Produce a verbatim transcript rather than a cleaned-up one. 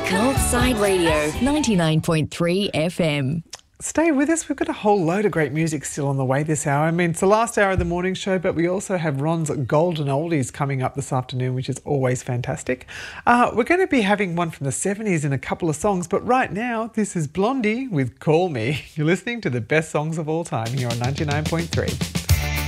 Northside Radio, ninety-nine point three F M. Stay with us. We've got a whole load of great music still on the way this hour. I mean, it's the last hour of the morning show, but we also have Ron's Golden Oldies coming up this afternoon, which is always fantastic. Uh, we're going to be having one from the seventies in a couple of songs, but right now, this is Blondie with Call Me. You're listening to the best songs of all time here on ninety-nine point three.